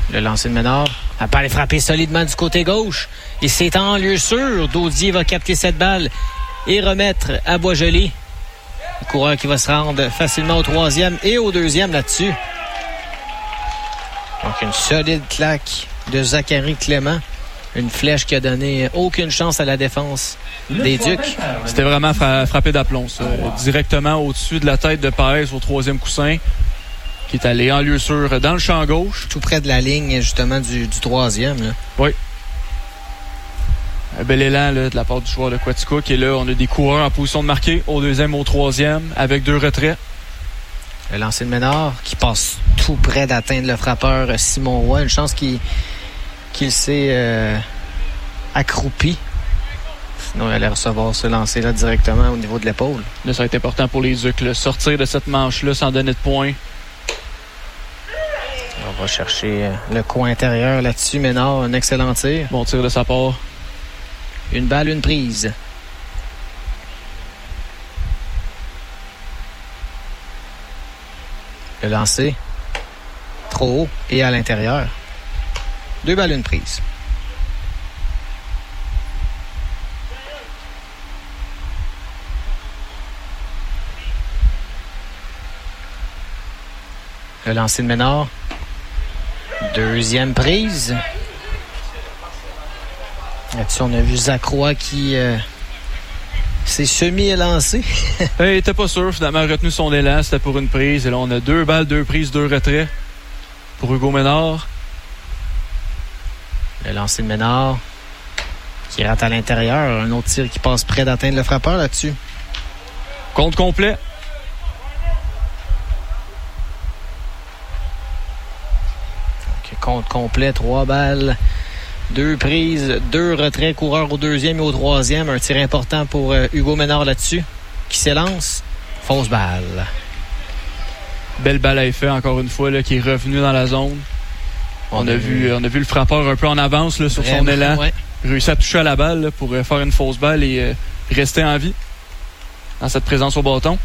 Le lancer de Ménard. La balle est frappée solidement du côté gauche. Et c'est en lieu sûr. Daudier va capter cette balle et remettre à Boisjoli. Le coureur qui va se rendre facilement au 3e et au 2e là-dessus. Donc une solide claque de Zachary Clément. Une flèche qui a donné aucune chance à la défense des Ducs. C'était vraiment frappé d'aplomb, ça. Directement au-dessus de la tête de Paez au 3e coussin, qui est allé en lieu sûr dans le champ gauche. Tout près de la ligne, justement, du 3e. Là. Oui. Un bel élan là, de la part du joueur de Quaticook. Et là, on a des coureurs en position de marquer au 2e, au 3e, avec 2 retraits. Le lancer de Ménard qui passe tout près d'atteindre le frappeur Simon Roy. Une chance qu'il s'est accroupi. Sinon, il allait recevoir ce lancer-là directement au niveau de l'épaule. Là, ça va être important pour les Ducs. Sortir de cette manche-là sans donner de points. On va chercher le coin intérieur là-dessus. Ménard, un excellent tir. Bon tir de sa part. Une balle, une prise. Le lancer. Trop haut et à l'intérieur. 2 balles, une prise. Le lancer de Ménard. 2e prise. Là-dessus, on a vu Zach Roy qui s'est semi-élancé. Il était pas sûr. Finalement, il a retenu son élan. C'était pour une prise. Et là, on a 2 balles, 2 prises, 2 retraits pour Hugo Ménard. Le lancer de Ménard qui rate à l'intérieur. Un autre tir qui passe près d'atteindre le frappeur là-dessus. Compte complet. Okay, compte complet. 3 balles. 2 prises, 2 retraits, coureur au 2e et au 3e. Un tir important pour Hugo Ménard là-dessus, qui s'élance. Fausse balle. Belle balle à effet, encore une fois, là, qui est revenu dans la zone. On a vu le frappeur un peu en avance là, sur son élan. Ouais. Il réussit à toucher à la balle là, pour faire une fausse balle et rester en vie dans cette présence au bâton.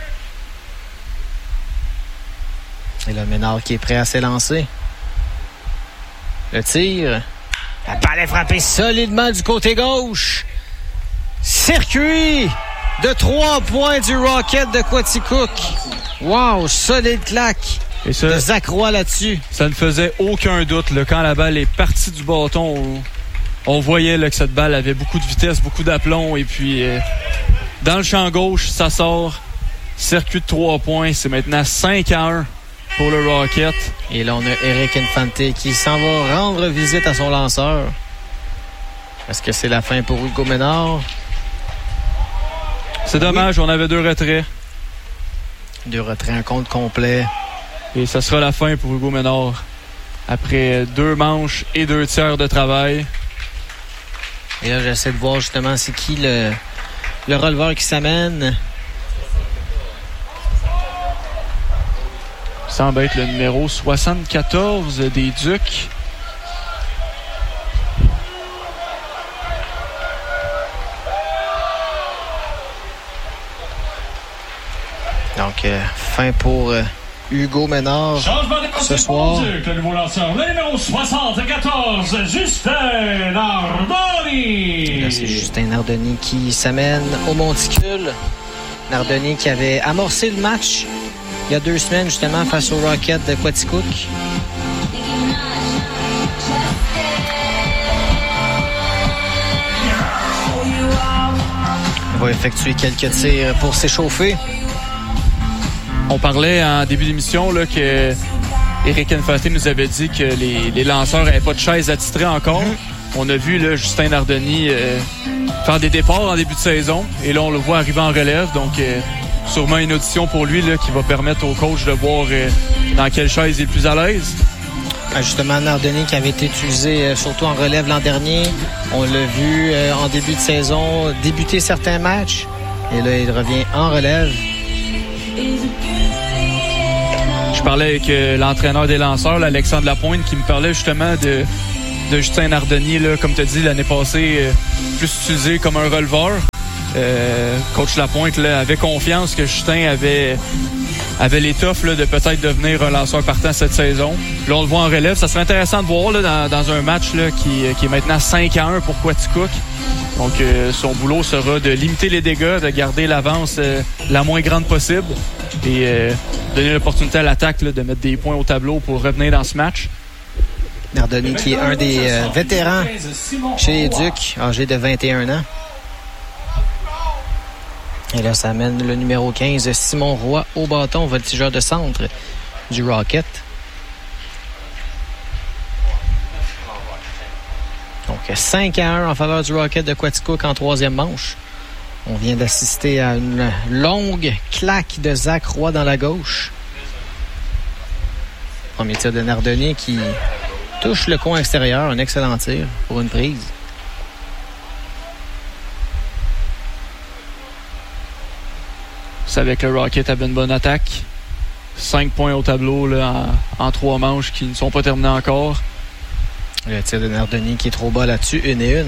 Et le Ménard qui est prêt à s'élancer. Le tir... La balle est frappée solidement du côté gauche. Circuit de 3 points du Rocket de Quaticook. Wow, solide claque de Zach Roy là-dessus. Ça ne faisait aucun doute. Là, quand la balle est partie du bâton, on voyait là, que cette balle avait beaucoup de vitesse, beaucoup d'aplomb. Et puis, dans le champ gauche, ça sort. Circuit de 3 points. C'est maintenant 5-1 pour le Rocket. Et là, on a Eric Infante qui s'en va rendre visite à son lanceur. Est-ce que c'est la fin pour Hugo Ménard? C'est dommage, on avait 2 retraits. 2 retraits, un compte complet. Et ça sera la fin pour Hugo Ménard. Après 2 manches et 2 tiers de travail. Et là, j'essaie de voir justement c'est qui le releveur qui s'amène. Semble être le numéro 74 des Ducs. Donc, fin pour Hugo Ménard ce soir. Le nouveau lanceur, le numéro 74, Justin Nardoni. Là, c'est Justin Nardoni qui s'amène au monticule. Nardoni qui avait amorcé le match il y a 2 semaines, justement, face au Rocket de Quaticook. Il va effectuer quelques tirs pour s'échauffer. On parlait en début d'émission là, que Eric Infante nous avait dit que les lanceurs n'avaient pas de chaise attitrée encore. On a vu là, Justin Nardoni faire des départs en début de saison. Et là, on le voit arriver en relève. Donc, sûrement une audition pour lui là, qui va permettre au coach de voir dans quelle chaise il est le plus à l'aise. Justement, Nardoni qui avait été utilisé surtout en relève l'an dernier. On l'a vu en début de saison débuter certains matchs. Et là, il revient en relève. Je parlais avec l'entraîneur des lanceurs, là, Alexandre Lapointe, qui me parlait justement de Justin Nardoni, là, comme tu as dit, l'année passée, plus utilisé comme un releveur. Coach Lapointe là, avait confiance que Justin avait avait l'étoffe là, de peut-être devenir un lanceur partant cette saison. Là, on le voit en relève. Ça serait intéressant de voir là, dans un match là, qui est maintenant 5-1 pour Quaticook. Donc, son boulot sera de limiter les dégâts, de garder l'avance la moins grande possible et donner l'opportunité à l'attaque là, de mettre des points au tableau pour revenir dans ce match. Nardoni qui est un des vétérans chez les Ducs, âgé de 21 ans. Et là, ça amène le numéro 15, Simon Roy, au bâton, voltigeur de centre du Rocket. Donc, 5-1 en faveur du Rocket de Quaticook en troisième manche. On vient d'assister à une longue claque de Zach Roy dans la gauche. Premier tir de Nardoni qui touche le coin extérieur. Un excellent tir pour une prise. Vous savez que le Rocket avait une bonne attaque. 5 points au tableau là, en 3 manches qui ne sont pas terminés encore. Le tir de Nardoni qui est trop bas là-dessus. 1-1.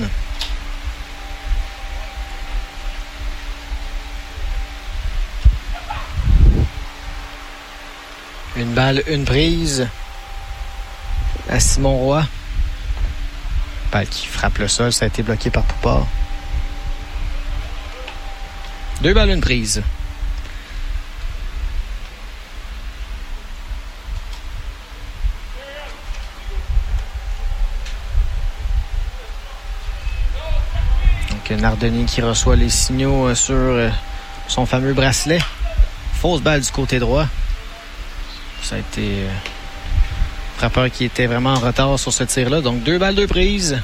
Une balle, une prise à Simon Roy. Balle qui frappe le sol. Ça a été bloqué par Poupard. 2 balles, une prise. Nardoni qui reçoit les signaux sur son fameux bracelet. Fausse balle du côté droit. Ça a été frappeur qui était vraiment en retard sur ce tir-là. Donc 2 balles, 2 prises.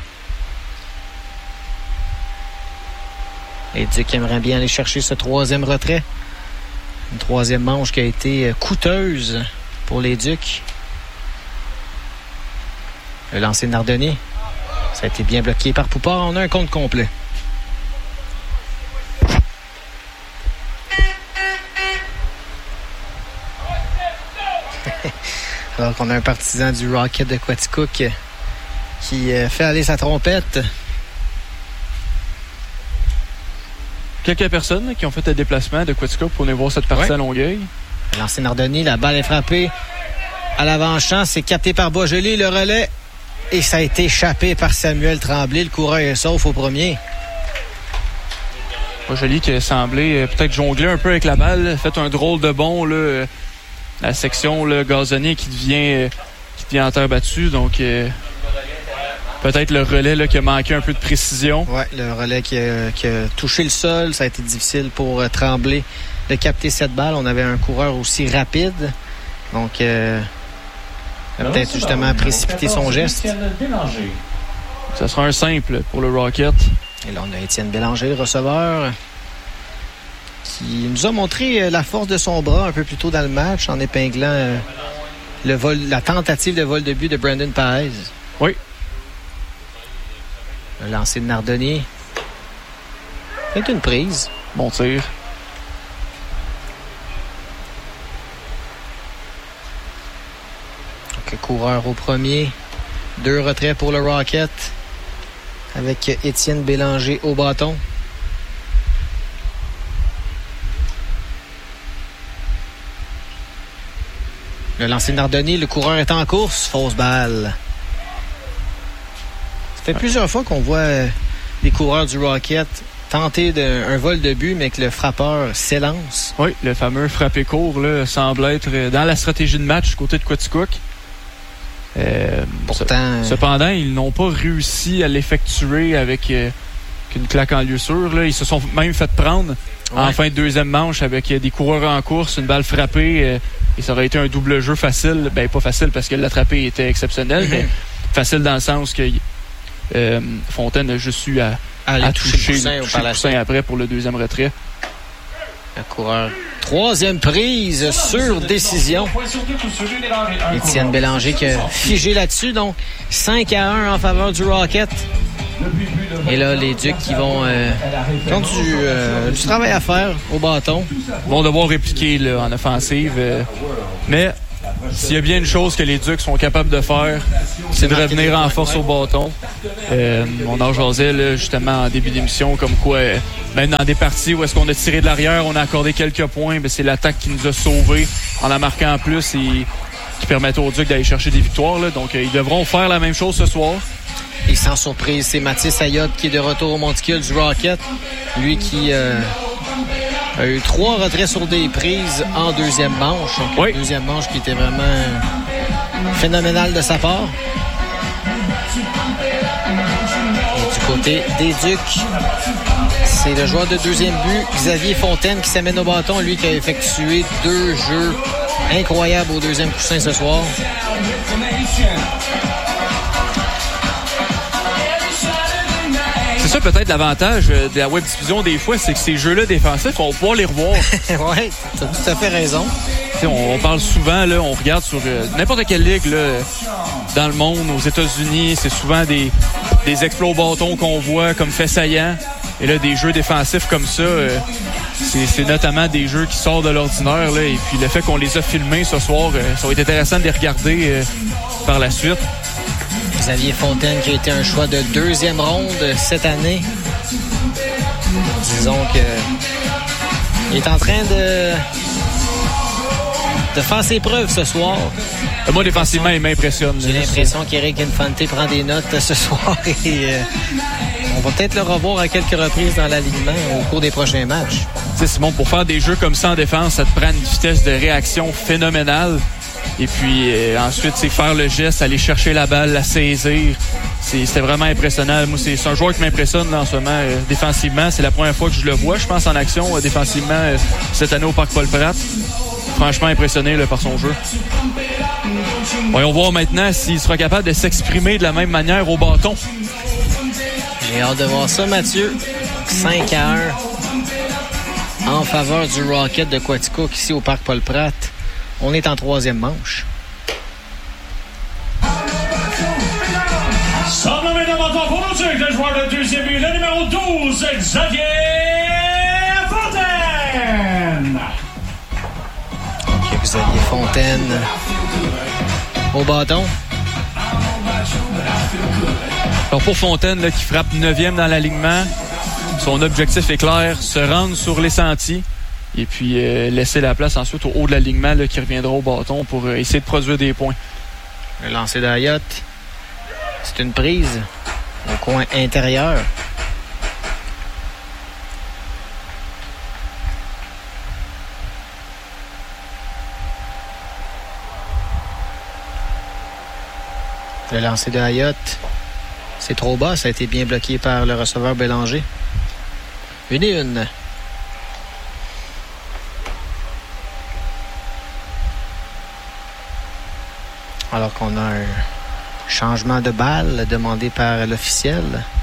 Et Duc aimerait bien aller chercher ce troisième retrait. Une troisième manche qui a été coûteuse pour les Ducs. Le lancer de Nardoni. Ça a été bien bloqué par Poupard. On a un compte complet. Alors qu'on a un partisan du Rocket de Quaticook qui fait aller sa trompette. Quelques personnes qui ont fait le déplacement de Quaticook pour venir voir cette partie à Longueuil. Lancé Nardoni, la balle est frappée à l'avant-champ. C'est capté par Boisjoli, le relais. Et ça a été échappé par Samuel Tremblay. Le coureur est sauf au premier. Boisjoli qui a semblé peut-être jongler un peu avec la balle. Fait un drôle de bond là. La section le gazonnier qui devient en terre battue. Donc, peut-être le relais là, qui a manqué un peu de précision. Oui, le relais qui a touché le sol. Ça a été difficile pour Tremblay de capter cette balle. On avait un coureur aussi rapide. Donc, il a peut-être justement précipité son geste. Ça sera un simple pour le Rocket. Et là, on a Étienne Bélanger, le receveur, qui nous a montré la force de son bras un peu plus tôt dans le match en épinglant la tentative de vol de but de Brandon Paez. Oui. Le lancer de Nardoni. C'est une prise. Bon tir. Donc, coureur au premier. 2 retraits pour le Rocket avec Étienne Bélanger au bâton. Le lancer de Nardoni, le coureur est en course. Fausse balle. Ça fait plusieurs fois qu'on voit les coureurs du Rocket tenter un vol de but, mais que le frappeur s'élance. Oui, le fameux frappé court là, semble être dans la stratégie de match du côté de Quaticook. Pourtant, cependant, ils n'ont pas réussi à l'effectuer avec une claque en lieu sûr. Là. Ils se sont même fait prendre en fin de deuxième manche avec des coureurs en course, une balle frappée. Et ça aurait été un double jeu facile. Ben, pas facile parce que l'attrapé était exceptionnel, mais facile dans le sens que Fontaine a juste eu à toucher le coussin après pour le deuxième retrait. Le coureur. Troisième prise sur décision. Étienne Bélanger qui a figé là-dessus. Donc, 5-1 en faveur du Rocket. Et là, les Ducs qui ont du travail à faire au bâton. Ils vont devoir répliquer là, en offensive. Mais S'il y a bien une chose que les Ducs sont capables de faire, c'est de revenir en force au bâton. On en jasait là, justement en début d'émission, comme quoi, même dans des parties où est-ce qu'on a tiré de l'arrière, on a accordé quelques points, mais c'est l'attaque qui nous a sauvés en la marquant en plus et qui permettait aux Ducs d'aller chercher des victoires. Là. Donc, ils devront faire la même chose ce soir. Et sans surprise, c'est Mathis Ayotte qui est de retour au monticule du Rocket. Lui qui a eu 3 retraits sur des prises en deuxième manche. Donc, oui. Deuxième manche qui était vraiment phénoménale de sa part. Et du côté des Ducs, c'est le joueur de deuxième but, Xavier Fontaine, qui s'amène au bâton. Lui qui a effectué 2 jeux incroyables au deuxième coussin ce soir. C'est ça peut-être l'avantage de la web diffusion des fois, c'est que ces jeux-là défensifs, on va pouvoir les revoir. Oui, tu as tout à fait raison. On parle souvent, là, on regarde sur n'importe quelle ligue là, dans le monde, aux États-Unis, c'est souvent des exploits au bâton qu'on voit comme fait saillant. Et là, des jeux défensifs comme ça, c'est notamment des jeux qui sortent de l'ordinaire. Là, et puis le fait qu'on les a filmés ce soir, ça va être intéressant de les regarder par la suite. Xavier Fontaine qui a été un choix de deuxième ronde cette année. Disons que il est en train de faire ses preuves ce soir. Moi, défensivement, il m'impressionne. J'ai l'impression qu'Eric Infante prend des notes ce soir et on va peut-être le revoir à quelques reprises dans l'alignement au cours des prochains matchs. Tu sais, Simon, pour faire des jeux comme ça en défense, ça te prend une vitesse de réaction phénoménale. Et puis ensuite, c'est faire le geste, aller chercher la balle, la saisir. C'était vraiment impressionnant. Moi, c'est un joueur qui m'impressionne là, en ce moment défensivement. C'est la première fois que je le vois, je pense, en action défensivement cette année au Parc Paul-Pratt. Franchement impressionné là, par son jeu. Voyons voir maintenant s'il sera capable de s'exprimer de la même manière au bâton. J'ai hâte de voir ça, Mathieu. 5-1 en faveur du Rocket de Quaticook ici au Parc Paul-Pratt. On est en troisième manche. Sans nommer de bâton pour nous, le joueur de deuxième but, le numéro 12, Xavier Fontaine. Donc, Xavier Fontaine au bâton. Alors pour Fontaine, là, qui frappe 9e dans l'alignement, son objectif est clair, se rendre sur les sentiers. Et puis laisser la place ensuite au haut de l'alignement qui reviendra au bâton pour essayer de produire des points. Le lancer d'Ayotte. C'est une prise au coin intérieur. Le lancer d'Ayotte. C'est trop bas. Ça a été bien bloqué par le receveur Bélanger. 1-1. Alors qu'on a un changement de balle demandé par l'officiel.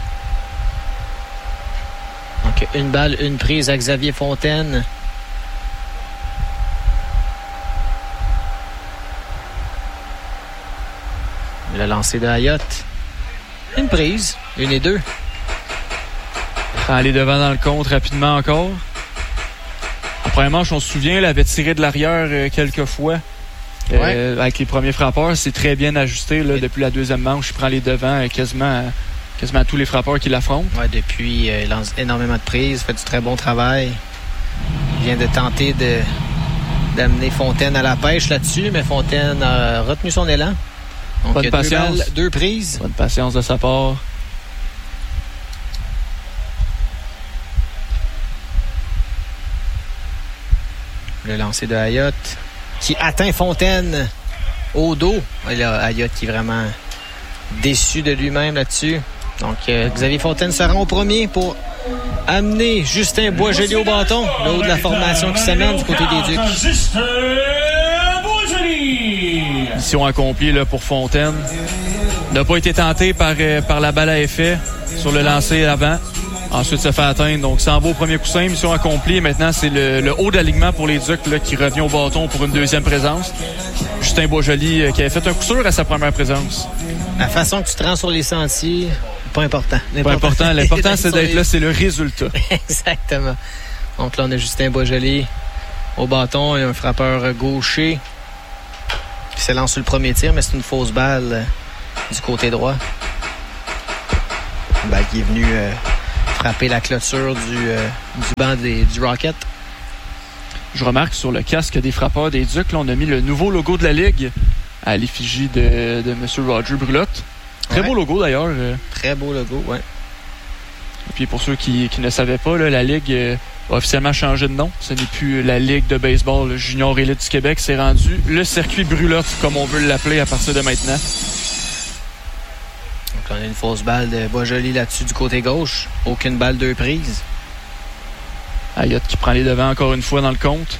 Donc, une balle, une prise à Xavier Fontaine. Le lancer de Ayotte. Une prise, 1-2. Aller devant dans le compte rapidement encore. En première manche, on se souvient, il avait tiré de l'arrière quelques fois. Ouais. Avec les premiers frappeurs, c'est très bien ajusté là, depuis la deuxième manche. Il prend les devants quasiment tous les frappeurs qui l'affrontent. Ouais, depuis, il lance énormément de prises, fait du très bon travail. Il vient de tenter d'amener Fontaine à la pêche là-dessus, mais Fontaine a retenu son élan. Donc, bonne patience. 2 prises. Bonne patience de sa part. Le lancer de Ayotte qui atteint Fontaine au dos. Là, Ayotte qui est vraiment déçu de lui-même là-dessus. Donc, Xavier Fontaine se rend au premier pour amener Justin Boisjoli au bâton. Le haut de la formation qui s'amène du côté des Ducs. Justin Boisjoli. Mission accomplie là, pour Fontaine. Il n'a pas été tenté par la balle à effet sur le lancer avant. Ensuite, se fait atteindre. Donc, s'en va au premier coussin. Mission accomplie. Maintenant, c'est le haut d'alignement pour les Ducs là, qui revient au bâton pour une deuxième présence. Justin Boisjoli qui avait fait un coup sûr à sa première présence. La façon que tu te rends sur les sentiers, pas important. Pas important. L'important, c'est d'être là. C'est le résultat. Exactement. Donc là, on a Justin Boisjoli au bâton et un frappeur gaucher. qui s'élance sur le premier tir, mais c'est une fausse balle du côté droit. Une balle qui est venue frapper la clôture du banc du Rocket. Je remarque sur le casque des frappeurs des Ducs, là, on a mis le nouveau logo de la Ligue à l'effigie de M. Roger Brulotte. Très beau logo d'ailleurs. Très beau logo, oui. Et puis pour ceux qui ne savaient pas, là, la Ligue a officiellement changé de nom. Ce n'est plus la Ligue de baseball junior élite du Québec. C'est rendu le circuit Brulotte, comme on veut l'appeler à partir de maintenant. Donc on a une fausse balle de Beaujolais là-dessus du côté gauche. Aucune balle deux prises. Ayotte qui prend les devants encore une fois dans le compte.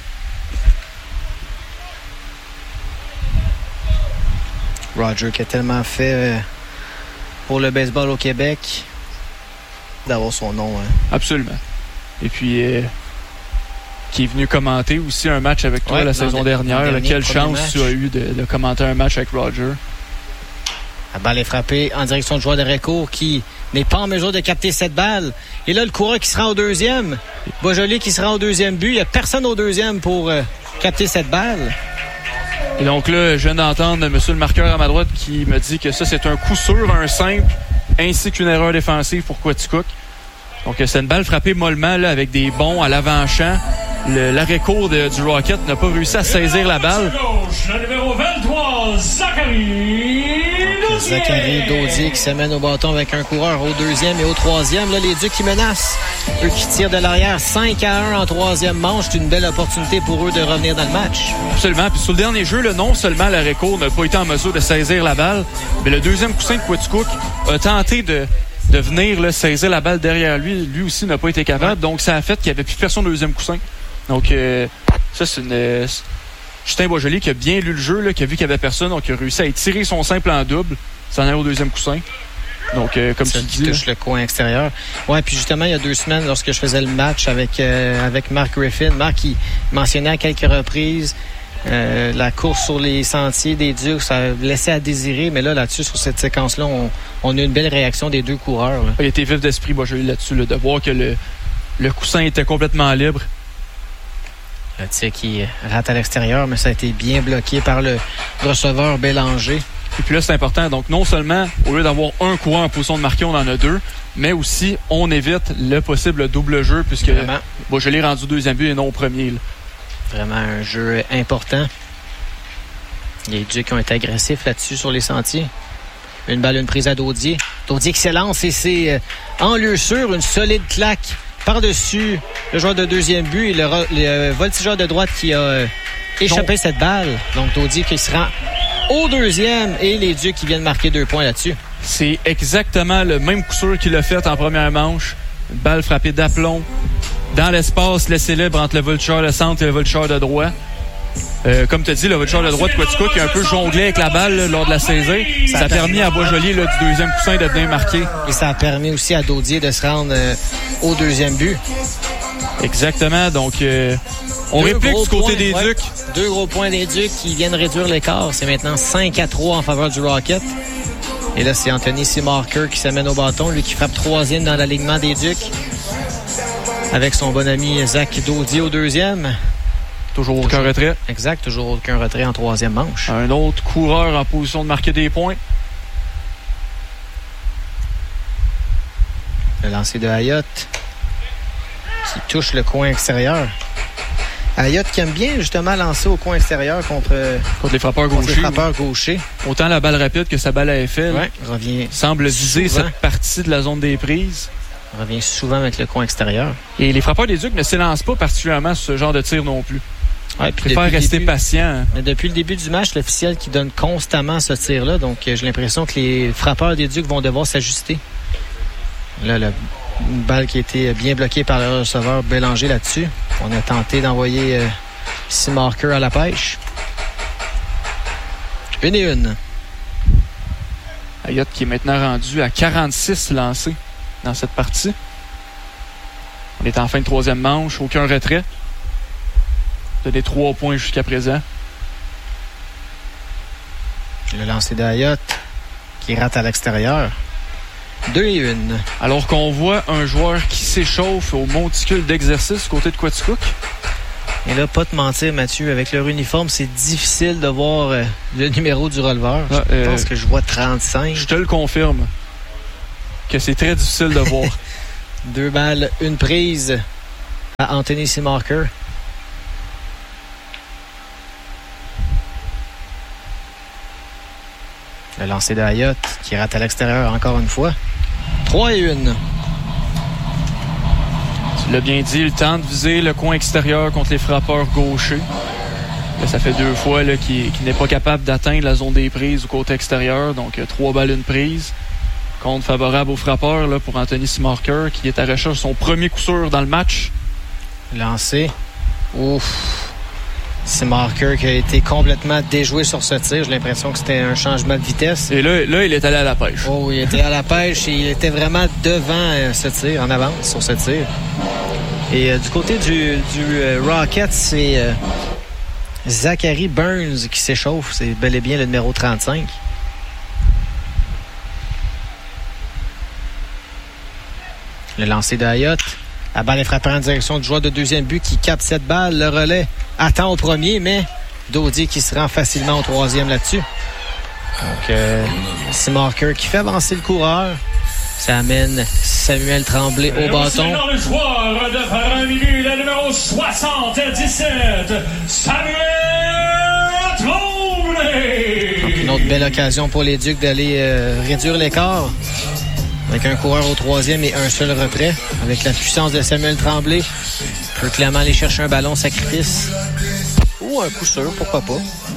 Roger qui a tellement fait pour le baseball au Québec d'avoir son nom. Absolument. Et puis qui est venu commenter aussi un match avec toi la saison dernière. Quelle chance tu as eu de commenter un match avec Roger. La balle est frappée en direction du joueur de Récourt qui n'est pas en mesure de capter cette balle. Et là, le coureur qui se rend au deuxième. Beaujolais qui se rend au deuxième but. Il n'y a personne au deuxième pour capter cette balle. Et donc là, je viens d'entendre M. le marqueur à ma droite qui me dit que ça, c'est un coup sûr, un simple, ainsi qu'une erreur défensive pour Quaticook. Donc c'est une balle frappée mollement là, avec des bonds à l'avant-champ. L'arrêt-court du Rocket n'a pas réussi à saisir la balle. Le numéro 23, Zachary Daudier qui se mène au bâton avec un coureur au deuxième et au troisième. Là, les Ducs qui menacent. Eux qui tirent de l'arrière 5-1 en troisième manche. C'est une belle opportunité pour eux de revenir dans le match. Absolument. Puis sur le dernier jeu, là, non seulement l'arrêt-court n'a pas été en mesure de saisir la balle, mais le deuxième coussin de Quaticook a tenté de venir là, saisir la balle derrière lui. Lui aussi n'a pas été capable. Donc ça a fait qu'il n'y avait plus personne au deuxième coussin. Donc ça, c'est une... Justin Beaujolais qui a bien lu le jeu, là, qui a vu qu'il n'y avait personne, donc il a réussi à étirer son simple en double, s'en aller au deuxième coussin. Donc, comme tu dis... touche le coin extérieur. Ouais, puis justement, il y a 2 semaines, lorsque je faisais le match avec Marc Griffin, Marc qui mentionnait à quelques reprises la course sur les sentiers des Ducs, ça laissait à désirer, mais là-dessus, sur cette séquence-là, on a une belle réaction des deux coureurs. Là. Il a été vif d'esprit, Beaujolais, là-dessus, là, de voir que le coussin était complètement libre. Le tir qui rate à l'extérieur, mais ça a été bien bloqué par le receveur Bélanger. Et puis là, c'est important. Donc, non seulement, au lieu d'avoir un coureur en position de marquer, on en a 2, mais aussi, on évite le possible double jeu, puisque Beaujolais est rendu deuxième but et non au premier. Là. Vraiment un jeu important. Les Ducs qui ont été agressifs là-dessus sur les sentiers. Une balle, une prise à Daudier. Daudier qui s'élance et c'est en lieu sûr, une solide claque par-dessus le joueur de deuxième but et le voltigeur de droite qui a échappé cette balle. Donc, Daudier qui se rend au deuxième et les Ducs qui viennent marquer 2 points là-dessus. C'est exactement le même coup sûr qu'il a fait en première manche. Une balle frappée d'aplomb dans l'espace laissé libre entre le voltigeur de centre et le voltigeur de droit. Comme tu as dit, le voltigeur de droite, Quaticook, qui a un peu jonglé avec la balle là, lors de la saisie. Ça a permis à Beaujolais là, du deuxième coussin de bien marquer. Et ça a permis aussi à Daudier de se rendre au deuxième but. Exactement. Donc, on réplique du côté des Ducs. 2 gros points des Ducs qui viennent réduire l'écart. C'est maintenant 5-3 en faveur du Rocket. Et là, c'est Anthony Seamarker qui s'amène au bâton. Lui qui frappe 3e dans l'alignement des Ducs. Avec son bon ami Zach Daudier au deuxième. Toujours aucun retrait. Exact, toujours aucun retrait en 3e manche. Un autre coureur en position de marquer des points. Le lancer de Ayotte qui touche le coin extérieur. Ayotte qui aime bien justement lancer au coin extérieur contre les frappeurs gauchers. Autant la balle rapide que sa balle à effet. Ouais, revient semble viser cette partie de la zone des prises. Revient souvent avec le coin extérieur. Et les frappeurs des Ducs ne s'élancent pas particulièrement sur ce genre de tir non plus. Ouais, puis préfère rester patient. Mais depuis le début du match, l'officiel qui donne constamment ce tir-là. Donc, j'ai l'impression que les frappeurs des Ducs vont devoir s'ajuster. Là, une balle qui a été bien bloquée par le receveur Bélanger là-dessus. On a tenté d'envoyer Seamarker à la pêche. 1-1. Ayotte qui est maintenant rendu à 46 lancés dans cette partie. On est en fin de 3e manche. Aucun retrait. Donné 3 points jusqu'à présent. Le lancer d'Ayotte qui rate à l'extérieur. 2-1. Alors qu'on voit un joueur qui s'échauffe au monticule d'exercice côté de Quaticook. Et là, pas te mentir, Mathieu, avec leur uniforme, c'est difficile de voir le numéro du releveur. Je pense que je vois 35. Je te le confirme que c'est très difficile de voir. 2 balles, 1 prise à Anthony Seamarker. Le lancer de Ayotte qui rate à l'extérieur encore une fois. 3-1. Tu l'as bien dit, le temps de viser le coin extérieur contre les frappeurs gauchers. Là, ça fait 2 fois là, qu'il n'est pas capable d'atteindre la zone des prises au côté extérieur. Donc 3 balles, 1 prise. Compte favorable aux frappeurs là, pour Anthony Seamarker qui est à recherche de son premier coup sûr dans le match. Lancé. Ouf. Seamarker qui a été complètement déjoué sur ce tir. J'ai l'impression que c'était un changement de vitesse. Et là, il est allé à la pêche. Oh, il était à la pêche et il était vraiment devant ce tir, en avance sur ce tir. Et du côté du Rocket, c'est Zachary Burns qui s'échauffe. C'est bel et bien le numéro 35. Le lancer d'Ayotte. La balle est frappée en direction du joueur de deuxième but qui capte cette balle. Le relais attend au premier, mais Daudier qui se rend facilement au troisième là-dessus. Donc, Seamarker qui fait avancer le coureur. Ça amène Samuel Tremblay au bâton. Dans le joueur de Farin-Milu, le numéro 77, Samuel Tremblay. Donc, une autre belle occasion pour les Ducs d'aller réduire l'écart. Avec un coureur au troisième et un seul retrait. Avec la puissance de Samuel Tremblay, peut clairement aller chercher un ballon sacrifice. Ou un coup sûr, pourquoi pas.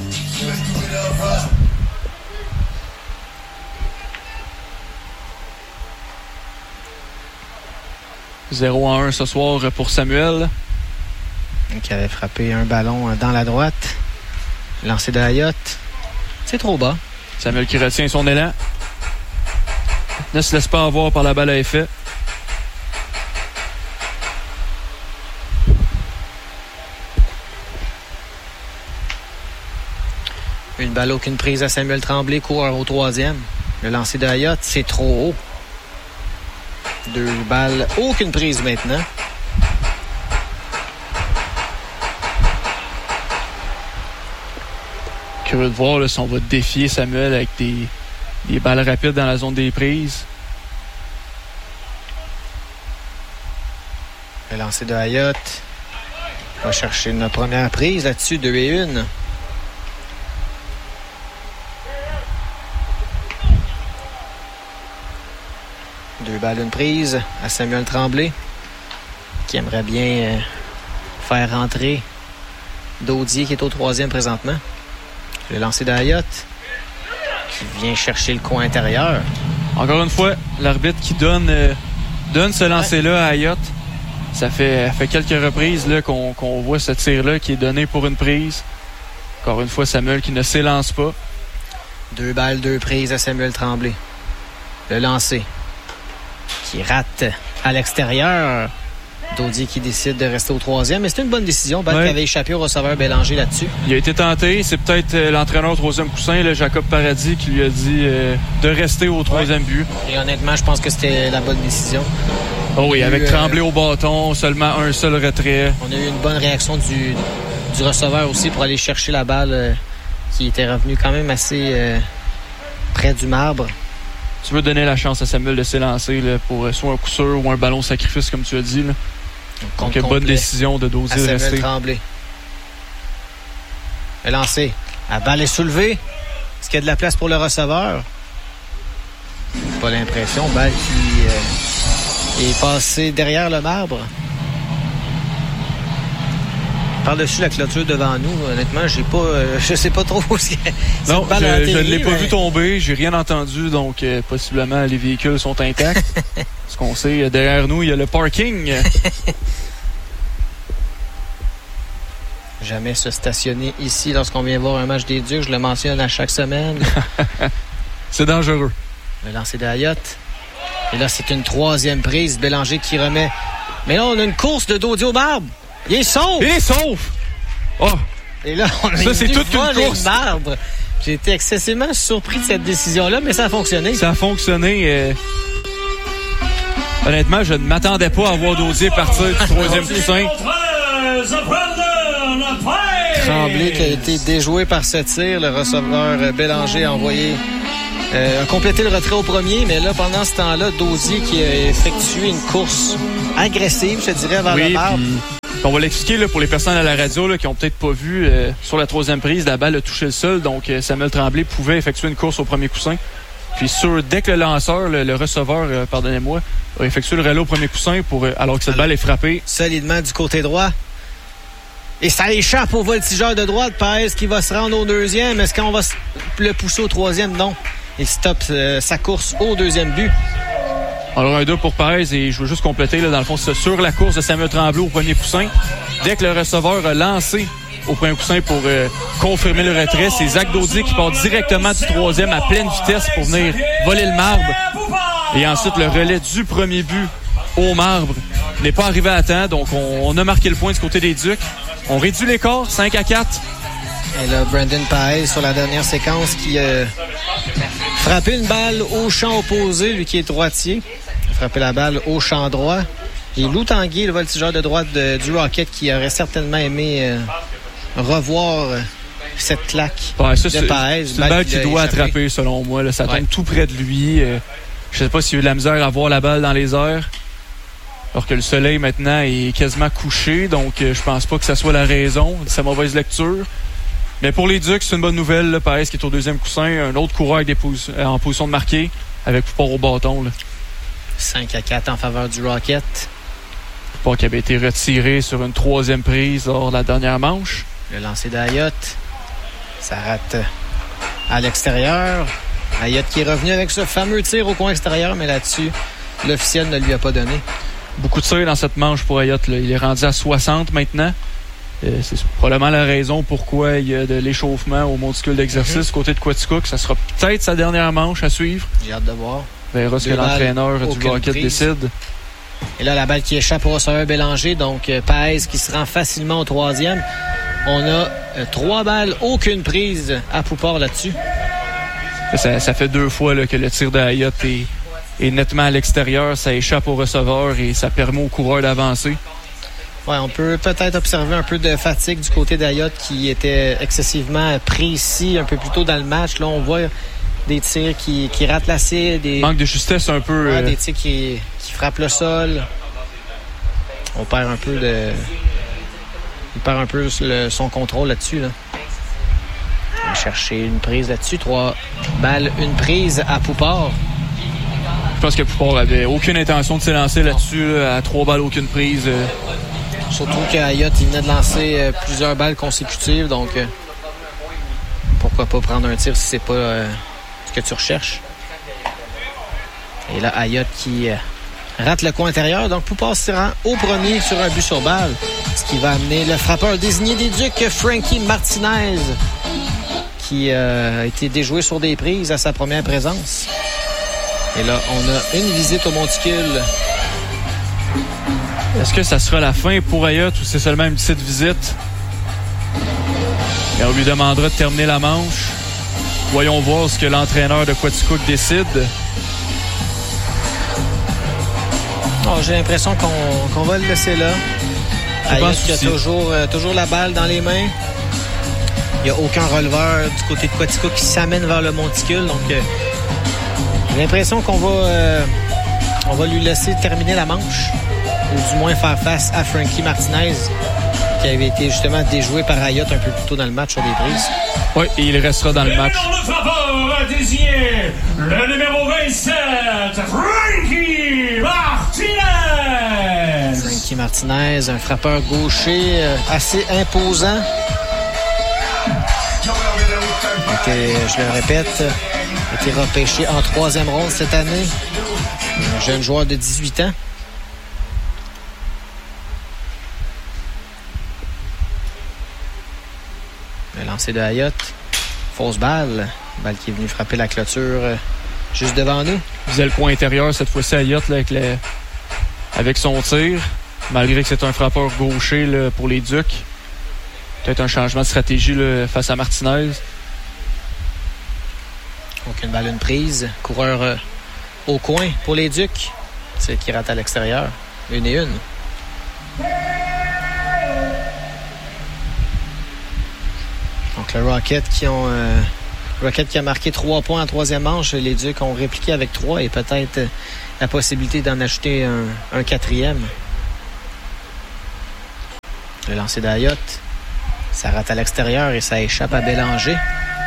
« 0-1 ce soir pour Samuel. » Qui avait frappé un ballon dans la droite. Lancé de Ayotte. C'est trop bas. Samuel qui retient son élan. Ne se laisse pas avoir par la balle à effet. Une balle, aucune prise à Samuel Tremblay, coureur au troisième. Le lancer de Ayotte, c'est trop haut. 2 balles, aucune prise maintenant. Curieux de voir là, si on va défier Samuel avec des balles rapides dans la zone des prises. Le lancer de Ayotte. Va chercher une première prise là-dessus, 2-1. Deux balles, une prise à Samuel Tremblay, qui aimerait bien faire rentrer Daudier, qui est au troisième présentement. Le lancer d'Ayotte, qui vient chercher le coin intérieur. Encore une fois, l'arbitre qui donne ce lancer-là à Ayotte. Ça fait quelques reprises là, qu'on voit ce tir-là qui est donné pour une prise. Encore une fois, Samuel qui ne s'élance pas. 2 balles, 2 prises à Samuel Tremblay. Le lancer qui rate à l'extérieur. Daudier qui décide de rester au troisième. Mais c'est une bonne décision. Balle qui avait échappé au receveur Bélanger là-dessus. Il a été tenté. C'est peut-être l'entraîneur au troisième coussin, là, Jacob Paradis, qui lui a dit de rester au troisième but. Et honnêtement, je pense que c'était la bonne décision. Oh oui, avec Tremblay au bâton, seulement un seul retrait. On a eu une bonne réaction du receveur aussi pour aller chercher la balle qui était revenue quand même assez près du marbre. Tu veux donner la chance à Samuel de s'élancer là, pour soit un coup sûr ou un ballon sacrifice, comme tu as dit. Là. Donc, bonne décision de Daudier de rester. Tremblay. Le lancer. La balle est soulevée. Est-ce qu'il y a de la place pour le receveur? Pas l'impression. Balle qui est passée derrière le marbre. Par-dessus la clôture devant nous, honnêtement, je sais pas trop ce qu'il y a. Non, je ne l'ai pas vu tomber, j'ai rien entendu, donc possiblement les véhicules sont intacts. Ce qu'on sait, derrière nous, il y a le parking. Jamais se stationner ici lorsqu'on vient voir un match des Ducs, je le mentionne à chaque semaine. C'est dangereux. Le lancer d'Ayotte. Et là, c'est une 3e prise. Bélanger qui remet. Mais là, on a une course de Daudier au marbre. Il est sauf! Il est sauf! Oh! Et là, on ça, c'est toute une course. Marbre. J'ai été excessivement surpris de cette décision-là, mais ça a fonctionné. Ça a fonctionné. Honnêtement, je ne m'attendais pas à voir Daudier partir du troisième coussin. Tremblay qui a été déjoué par ce tir. Le receveur Bélanger a complété le retrait au premier, mais là, pendant ce temps-là, Daudier qui a effectué une course agressive, je dirais, vers le marbre. On va l'expliquer là, pour les personnes à la radio là, qui n'ont peut-être pas vu sur la troisième prise, la balle a touché le sol, donc Samuel Tremblay pouvait effectuer une course au premier coussin. Puis dès que le lanceur, le receveur, pardonnez-moi, a effectué le relais au premier coussin alors que cette balle est frappée. Solidement du côté droit. Et ça échappe au voltigeur de droite. Paez qui va se rendre au deuxième. Est-ce qu'on va le pousser au troisième? Non. Il stoppe sa course au deuxième but. Alors, un 2 pour Paez, et je veux juste compléter, là, dans le fond, c'est sur la course de Samuel Tremblay au premier coussin. Dès que le receveur a lancé au premier coussin pour confirmer le retrait, c'est Zach Daudier qui part directement du troisième à pleine vitesse pour venir voler le marbre. Et ensuite, le relais du premier but au marbre n'est pas arrivé à temps, donc on a marqué le point du côté des Ducs. On réduit l'écart, 5-4. Et là, Brandon Paez sur la dernière séquence qui a frappé une balle au champ opposé, lui qui est droitier. Frappé la balle au champ droit. Et Lou Tanguay, le voltigeur de droite du Rocket, qui aurait certainement aimé revoir cette claque de Paez. C'est une balle qu'il doit attraper, selon moi. Là. Ça tombe tout près de lui. Je sais pas s'il a eu de la misère à voir la balle dans les airs. Alors que le soleil, maintenant, est quasiment couché. Donc, je pense pas que ça soit la raison de sa mauvaise lecture. Mais pour les Ducs, c'est une bonne nouvelle. Là. Paez qui est au deuxième coussin. Un autre coureur en position de marquer avec Poupard au bâton. Là. 5-4 en faveur du Rocket. Poupard qui avait été retiré sur une troisième prise lors de la dernière manche. Le lancer d'Ayotte. Ça rate à l'extérieur. Ayotte qui est revenu avec ce fameux tir au coin extérieur, mais là-dessus, l'officiel ne lui a pas donné. Beaucoup de tirs dans cette manche pour Ayotte. Là. Il est rendu à 60 maintenant. C'est probablement la raison pourquoi il y a de l'échauffement au monticule d'exercice côté de Quaticook. Ça sera peut-être sa dernière manche à suivre. J'ai hâte de voir. On verra ce que l'entraîneur du Rocket décide. Et là, la balle qui échappe au receveur Bélanger. Donc, Paez qui se rend facilement au troisième. On a 3 balles, aucune prise à Poupard là-dessus. Ça fait 2 fois là, que le tir d'Ayotte est nettement à l'extérieur. Ça échappe au receveur et ça permet au coureur d'avancer. Ouais, on peut peut-être observer un peu de fatigue du côté d'Ayotte qui était excessivement précis un peu plus tôt dans le match. Là, on voit des tirs qui ratent la cible. Manque de justesse un peu. Ouais, des tirs qui frappent le sol. On perd un peu Il perd un peu son contrôle là-dessus. Là. On va chercher une prise là-dessus. 3 balles, une prise à Poupard. Je pense que Poupard avait aucune intention de s'élancer là-dessus. Là, à 3 balles, aucune prise. Surtout qu'Ayotte, il venait de lancer plusieurs balles consécutives. Donc, pourquoi pas prendre un tir si c'est pas ce que tu recherches. Et là, Ayotte qui rate le coin intérieur. Donc, Poupard se rend au premier sur un but sur balle. Ce qui va amener le frappeur désigné des Ducs, Frankie Martinez, qui a été déjoué sur des prises à sa première présence. Et là, on a une visite au monticule. Est-ce que ça sera la fin pour Ayotte ou c'est seulement une petite visite? Et on lui demandera de terminer la manche. Voyons voir ce que l'entraîneur de Quaticook décide. Oh, j'ai l'impression qu'on va le laisser là. Ayotte qui a toujours la balle dans les mains. Il n'y a aucun releveur du côté de Quaticook qui s'amène vers le monticule. Donc, j'ai l'impression qu'on va lui laisser terminer la manche. Ou du moins faire face à Frankie Martinez, qui avait été justement déjoué par Ayotte un peu plus tôt dans le match sur des prises. Oui, et il restera dans le match. Le frappeur a désigné le numéro 27, Frankie Martinez. Frankie Martinez, un frappeur gaucher assez imposant. Je le répète, a été repêché en 3e ronde cette année. Un jeune joueur de 18 ans. Le lancer de Ayotte. Fausse balle. Balle qui est venue frapper la clôture juste devant nous. Il faisait le coin intérieur cette fois-ci Ayotte là, avec son tir. Malgré que c'est un frappeur gaucher là, pour les Ducs. Peut-être un changement de stratégie là, face à Martinez. Aucune balle, une prise. Coureur au coin pour les Ducs. C'est qui rate à l'extérieur. 1-1. Le Rocket Rocket qui a marqué 3 points en troisième manche. Les Ducs ont répliqué avec 3 et peut-être la possibilité d'en ajouter un quatrième. Le lancer d'Ayotte. Ça rate à l'extérieur et ça échappe à Bélanger.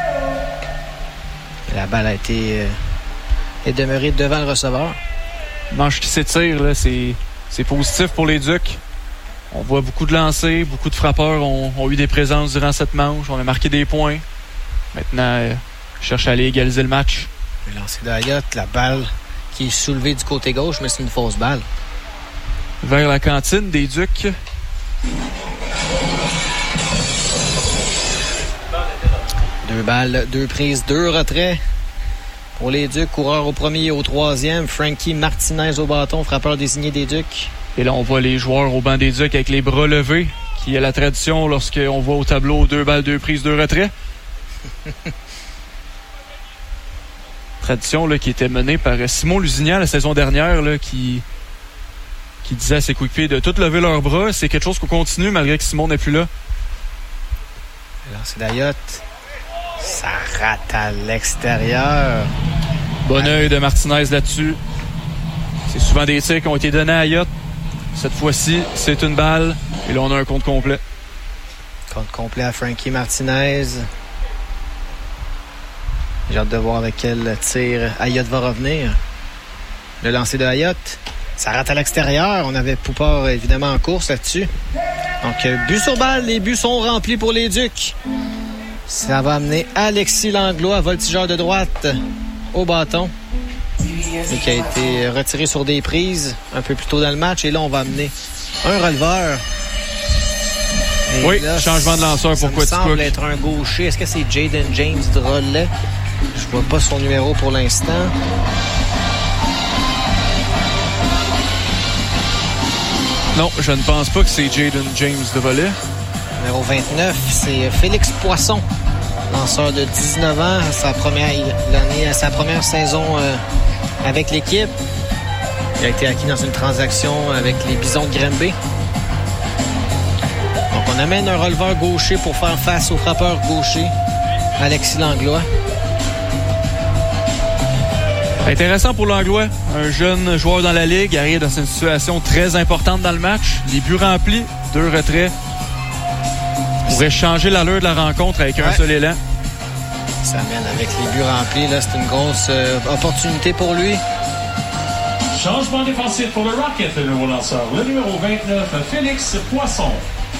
La balle a été est demeurée devant le receveur. Manche qui s'étire, là, c'est positif pour les Ducs. On voit beaucoup de lancers, beaucoup de frappeurs ont eu des présences durant cette manche. On a marqué des points. Maintenant, cherche à aller égaliser le match. Le lancer d'Ayotte, la balle qui est soulevée du côté gauche, mais c'est une fausse balle. Vers la cantine des Ducs. Deux balles, 2 prises, 2 retraits. Pour les Ducs, coureur au premier et au troisième. Frankie Martinez au bâton, frappeur désigné des Ducs. Et là, on voit les joueurs au banc des Ducs avec les bras levés, qui est la tradition lorsqu'on voit au tableau 2 balles, 2 prises, 2 retraits. Tradition là, qui était menée par Simon Lusignan la saison dernière, là, qui disait à ses coéquipiers de tout lever leurs bras. C'est quelque chose qu'on continue malgré que Simon n'est plus là. Le lancer d'Ayotte. Ça rate à l'extérieur. Bon œil de Martinez là-dessus. C'est souvent des tirs qui ont été donnés à Ayotte. Cette fois-ci, c'est une balle. Et là, on a un compte complet. Compte complet à Frankie Martinez. J'ai hâte de voir avec quel tir Ayotte va revenir. Le lancer de Ayotte. Ça rate à l'extérieur. On avait Poupard, évidemment, en course là-dessus. Donc, but sur balle. Les buts sont remplis pour les Ducs. Ça va amener Alexis Langlois, voltigeur de droite, au bâton. Et qui a été retiré sur des prises un peu plus tôt dans le match. Et là, on va amener un releveur. Et oui, là, changement de lanceur pour Quaticook. Ça semble être un gaucher. Est-ce que c'est Jaden James Drolet? Je vois pas son numéro pour l'instant. Non, je ne pense pas que c'est Jaden James Drolet. Numéro 29, c'est Félix Poisson, lanceur de 19 ans, sa première saison avec l'équipe. Il a été acquis dans une transaction avec les Bisons de Granby. Donc on amène un releveur gaucher pour faire face au frappeur gaucher, Alexis Langlois. Intéressant pour Langlois, un jeune joueur dans la Ligue, arrive dans une situation très importante dans le match. Les buts remplis, 2 retraits. Pourrait changer l'allure de la rencontre avec un seul élan. Ça mène avec les buts remplis. Là, c'est une grosse opportunité pour lui. Changement défensif pour le Rocket, le nouveau lanceur. Le numéro 29, Félix Poisson.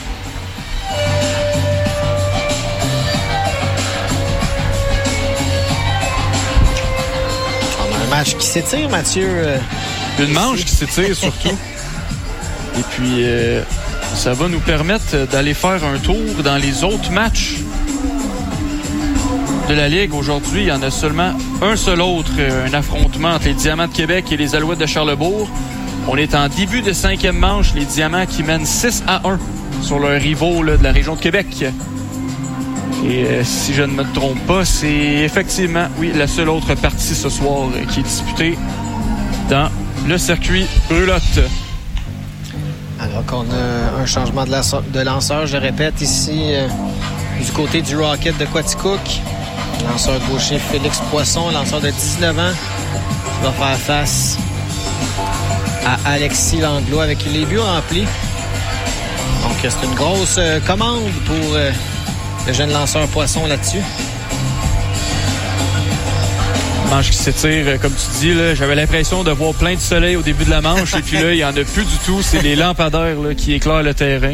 On a un match qui s'étire, Mathieu. Une manche qui s'étire surtout. Et puis... ça va nous permettre d'aller faire un tour dans les autres matchs de la Ligue. Aujourd'hui, il y en a seulement un seul autre, un affrontement entre les Diamants de Québec et les Alouettes de Charlesbourg. On est en début de 5e manche, les Diamants qui mènent 6-1 sur leurs rivaux là, de la région de Québec. Et si je ne me trompe pas, c'est effectivement, oui, la seule autre partie ce soir qui est disputée dans le circuit Brulotte. Alors qu'on a un changement de lanceur, je répète, ici du côté du Rocket de Quaticook. Lanceur gaucher Félix Poisson, lanceur de 19 ans, qui va faire face à Alexis Langlois avec les buts remplis. Donc c'est une grosse commande pour le jeune lanceur Poisson là-dessus. Manche qui s'étire, comme tu dis, là, j'avais l'impression de voir plein de soleil au début de la manche et puis là, il n'y en a plus du tout. C'est les lampadaires là, qui éclairent le terrain.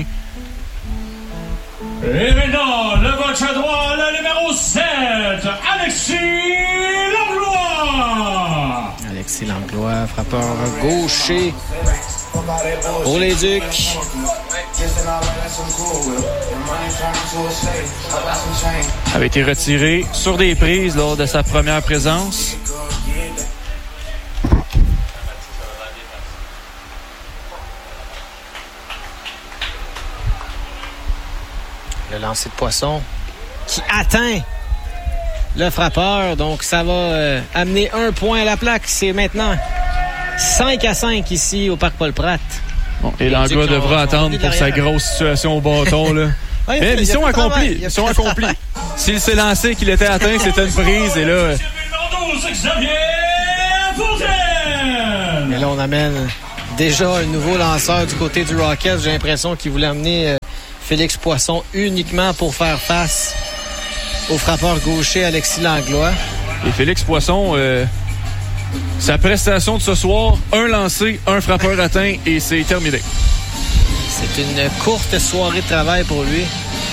Et maintenant, le match à droite, le numéro 7, Alexis Langlois. Alexis Langlois, frappeur gaucher pour les Ducs. Avait été retiré sur des prises lors de sa première présence. Le lancer de Poisson qui atteint le frappeur. Donc, ça va amener 1 point à la plaque. C'est maintenant 5-5 ici au Parc Paul-Pratt. Bon, et Langlois devra attendre pour sa grosse situation au bâton. Là. Mais mission accomplie. Mission accomplie. s'il s'est lancé, qu'il était atteint, c'était une prise. Et là... Et là, on amène déjà un nouveau lanceur du côté du Rocket. J'ai l'impression qu'il voulait amener Félix Poisson uniquement pour faire face au frappeur gaucher Alexis Langlois. Et Félix Poisson, sa prestation de ce soir, un lancé, un frappeur atteint et c'est terminé. C'est une courte soirée de travail pour lui.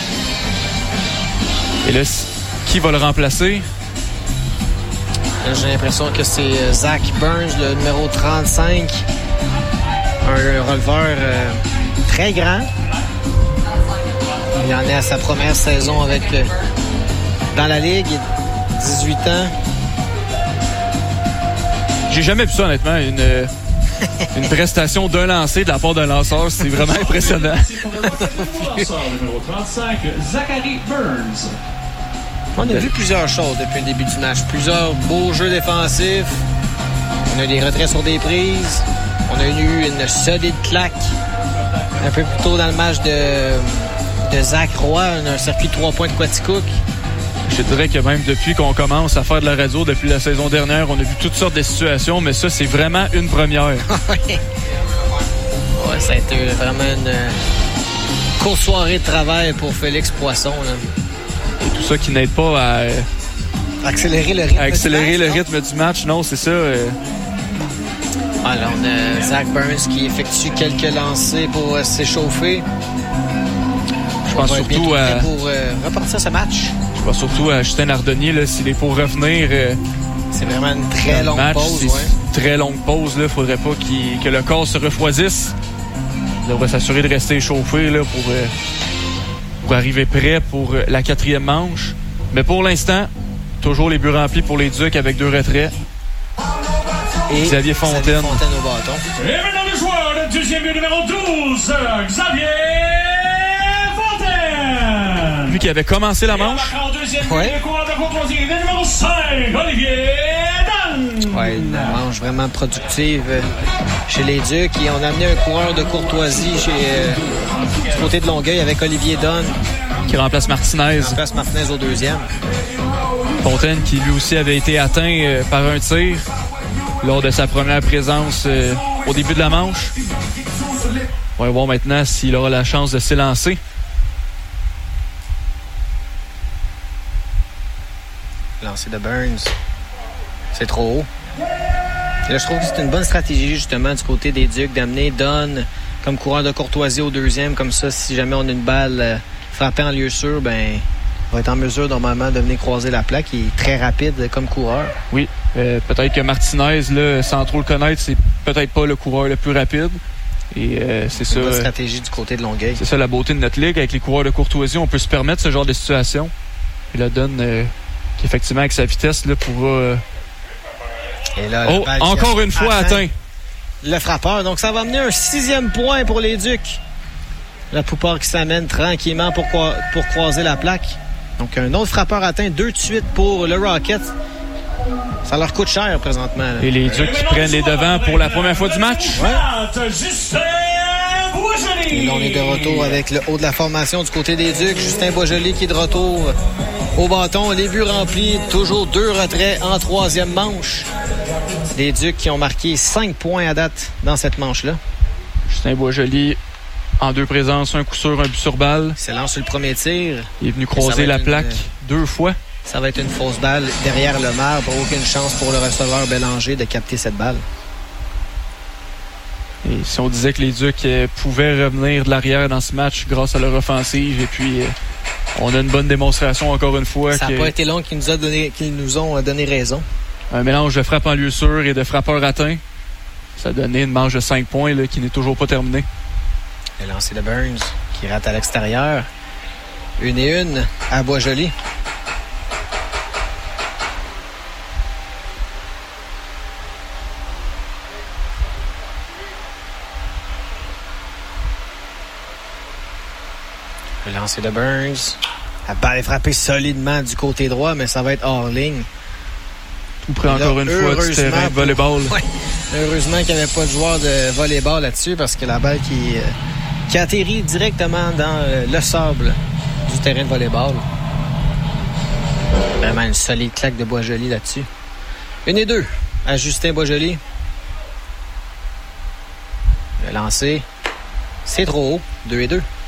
Et là, qui va le remplacer? Là, j'ai l'impression que c'est Zach Burns, le numéro 35. Un releveur très grand. Il en est à sa première saison avec dans la Ligue. 18 ans. J'ai jamais vu ça, honnêtement. Une prestation d'un lancé de la part d'un lanceur, c'est vraiment impressionnant. Numéro 35, Zachary Burns. On a vu plusieurs choses depuis le début du match. Plusieurs beaux jeux défensifs. On a des retraits sur des prises. On a eu une solide claque un peu plus tôt dans le match de Zach Roy, un circuit de 3 points de Quaticook. Je dirais que même depuis qu'on commence à faire de la radio depuis la saison dernière, on a vu toutes sortes de situations, mais ça, c'est vraiment une première. Ouais, ça a été vraiment une courte soirée de travail pour Félix Poisson. Là. Et tout ça qui n'aide pas à accélérer le rythme du match. Non, c'est ça. Alors, on a Zach Burns qui effectue quelques lancers pour s'échauffer. Je pense surtout pour repartir ce match. Je pense surtout à Justin Ardonnier, là, s'il est pour revenir. C'est vraiment une très longue pause. Une très longue pause. Il ne faudrait pas que le corps se refroidisse. Il devrait s'assurer de rester échauffé là, pour arriver prêt pour la 4e manche. Mais pour l'instant, toujours les buts remplis pour les Ducs avec 2 retraits. Et Xavier Fontaine au bâton. Et maintenant le joueur, le deuxième but numéro 12, Xavier Fontaine. Lui qui avait commencé la manche. Ouais. Le numéro 5, Olivier Dunn. Ouais, une manche vraiment productive chez les Ducs. Et on a amené un coureur de courtoisie du côté de Longueuil avec Olivier Dunn. Qui remplace Martinez. Au deuxième. Fontaine qui lui aussi avait été atteint par un tir lors de sa première présence au début de la manche. On va voir maintenant s'il aura la chance de s'élancer. Lancer de Burns. C'est trop haut. Et là, je trouve que c'est une bonne stratégie, justement, du côté des Ducs, d'amener Dunn comme coureur de courtoisie au deuxième. Comme ça, si jamais on a une balle frappée en lieu sûr, ben, on va être en mesure, normalement, de venir croiser la plaque. Il est très rapide comme coureur. Oui. Peut-être que Martinez, là, sans trop le connaître, c'est peut-être pas le coureur le plus rapide. Et c'est ça. Une bonne stratégie du côté de Longueuil. C'est ça la beauté de notre ligue. Avec les coureurs de courtoisie, on peut se permettre ce genre de situation. Et là, Dunn, qui effectivement, avec sa vitesse, là, pourra... Et là, encore une fois atteint. Le frappeur. Donc, ça va amener un 6e point pour les Ducs. La Poupard qui s'amène tranquillement pour croiser la plaque. Donc, un autre frappeur atteint, 2 de suite pour le Rocket. Ça leur coûte cher présentement. Là. Et les Ducs qui prennent les devants pour la première fois du match. Ouais. Et là, on est de retour avec le haut de la formation du côté des Ducs. Justin Boisjoli qui est de retour au bâton. Les buts remplis. Toujours 2 retraits en 3e manche. Des Ducs qui ont marqué 5 points à date dans cette manche-là. Justin Boisjoli en 2 présences, un coup sûr, un but sur balle. Il se lance sur le premier tir. Il est venu croiser la plaque 2 fois. Ça va être une fausse balle derrière le marbre. Aucune chance pour le receveur Bélanger de capter cette balle. Et si on disait que les Ducs pouvaient revenir de l'arrière dans ce match grâce à leur offensive, et puis on a une bonne démonstration encore une fois. Ça n'a pas été long qu'ils nous ont donné raison. Un mélange de frappe en lieu sûr et de frappeur atteint. Ça a donné une manche de 5 points là, qui n'est toujours pas terminée. Le lancer de Burns qui rate à l'extérieur. 1-1 à Boisjoli. Le lancer de Burns. La balle est frappée solidement du côté droit, mais ça va être hors ligne. Tout près encore une fois du terrain de volleyball. Ouais, heureusement qu'il n'y avait pas de joueur de volleyball là-dessus parce que la balle qui atterrit directement dans le sable du terrain de volleyball. Vraiment une solide claque de Boisjoli là-dessus. 1-2 à Justin Boisjoli. Le lancer, c'est trop haut. 2-2.